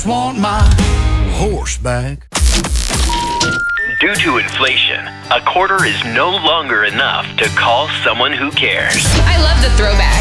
Want my horse back. Due to inflation, a quarter is no longer enough to call someone who cares. I love the throwback.